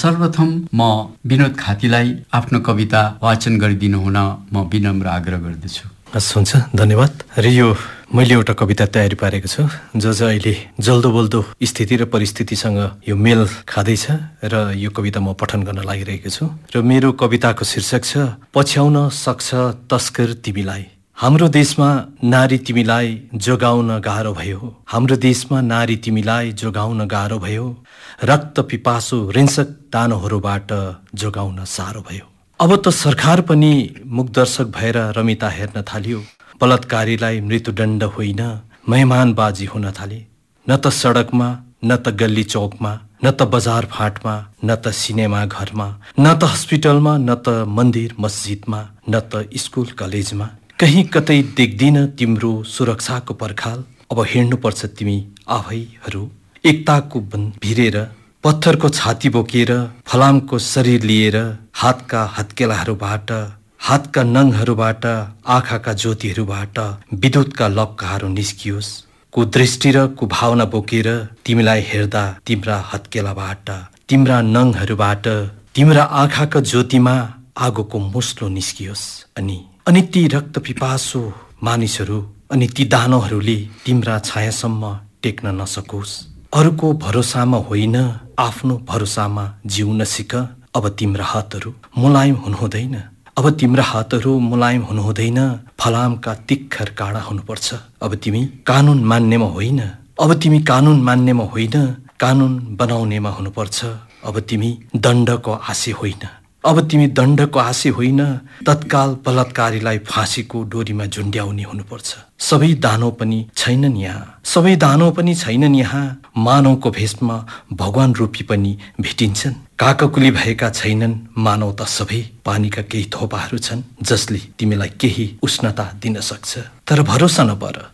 सर्वप्रथम म विनोद खातीलाई आफ्नो कविता वाचन गरिदिनु हुन म विनम्र आग्रह गर्दछु। हस्, हुन्छ, धन्यवाद। र यो मैले एउटा कविता तयारी पारेको छु जो चाहिँ अहिले जल्दो बल्दो स्थिति र परिस्थितिसँग यो मेल खाँदैछ र यो कविता म पठन गर्न लागिरहेको छु। र मेरो कविताको शीर्षक छ पछ्याउन सक्छ तस्कर तिमीलाई। हाम्रो देशमा नारी तिमीलाई जोगाउन गाह्रो भयो। हाम्रो देशमा नारी तिमीलाई जोगाउन गाह्रो भयो। रक्त पिपासु हिंसक दानवहरूबाट जोगाउन साह्रो भयो। अब त सरकार पनि मुखदर्शक भएर रमिता हेर्न थाल्यो। बलात्कारीलाई मृत्युदण्ड होइन मेहमानबाजी हुन थाले। न त सडकमा, न त गल्ली चौकमा, न त बजार फाटमा, न त सिनेमा घरमा, न त हस्पिटलमा, न त मन्दिर मस्जिदमा, न त स्कुल कलेजमा। कहीँ कतै देख्दिन तिम्रो सुरक्षाको पर्खाल। अब हिँड्नुपर्छ तिमी आफैहरू एकताको भिरेर, पत्थरको छाती बोकेर, फलामको शरीर लिएर, हातका हत्केलाहरूबाट, हातका नङहरूबाट, आँखाका ज्योतिहरूबाट विद्युतका लपकाहरू निस्कियोस्। कुदृष्टि र कुभावना बोकेर तिमीलाई हेर्दा तिम्रा हत्केलाबाट, तिम्रा नङहरूबाट, तिम्रा आँखाका ज्योतिमा आगोको मुस्लो निस्कियोस्। अनि ती रक्त पिपासु मानिसहरू, अनि ती दानवहरूले तिम्रा छायासम्म टेक्न नसकोस्। अरूको भरोसामा होइन आफ्नो भरोसामा जिउन सिक। अब तिम्रा हातहरू मुलायम हुनुहुँदैन। अब तिम्रा हातहरू मुलायम हुनुहुँदैन। फलामका तिखर काँडा हुनुपर्छ। अब तिमी कानुन मान्नेमा होइन। अब तिमी कानुन मान्नेमा होइन, कानुन बनाउनेमा हुनुपर्छ। अब तिमी दण्डको आशे होइन। अब तिमी दण्डको आशे होइन, तत्काल बलात्कारीलाई फाँसीको डोरीमा झुन्ड्याउने हुनुपर्छ। सबै दानव पनि छैनन् यहाँ। सबै दानव पनि छैनन् यहाँ। मानवको भेषमा भगवान रूपी पनि भेटिन्छन्। काकाकुली भएका छैनन् मानव त सबै। पानीका केही थोपाहरू छन् जसले तिमीलाई केही उष्णता दिन सक्छ। तर भरोसा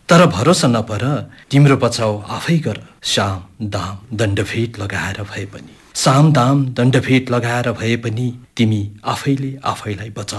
नपर, तिम्रो बचाउ आफै गर। साम दाम दण्डभेट लगाएर भए पनि, साम दाम दण्डभेट लगाएर भए पनि तिमी आफैले आफैलाई बचाऊ।